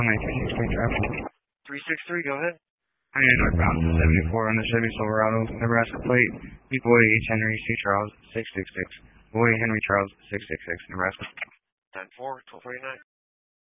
19 Explain traffic. 363, go ahead. I am northbound 74 on the Chevy Silverado, Nebraska plate. Boy H. Henry C. Charles 666. Boy Henry Charles 666, Nebraska. 94, 1249.